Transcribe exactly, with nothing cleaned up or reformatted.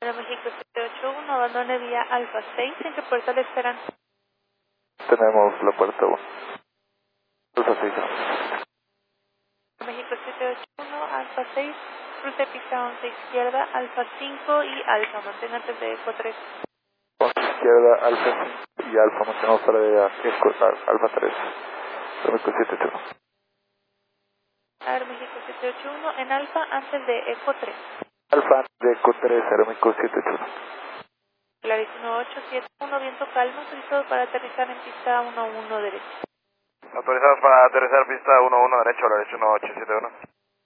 México siete ocho uno, abandone vía Alfa seis, ¿en qué puerta le esperan? Tenemos la puerta uno. Alfa seis. México siete ocho uno, Alfa seis, cruce pista once izquierda, Alfa cinco y Alfa, mantenga antes de Eco tres. once izquierda, Alfa cinco y Alfa, mantenemos para de Eco, Alfa tres. México siete ocho uno. Aeroméxico siete ocho uno, en Alfa antes de Eco tres. Alfa de Eco tres, Aeroméxico siete ocho uno. Clarísimo ocho siete uno, viento calmo, autorizado para aterrizar en pista uno uno derecho. Autorizados para aterrizar pista uno uno derecho, la derecho uno ocho siete uno.